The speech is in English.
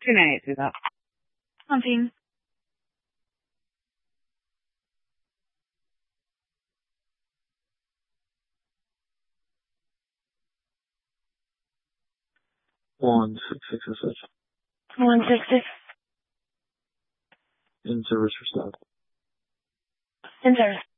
去年也知道。 放心。 166. 166. In service for stop. In service.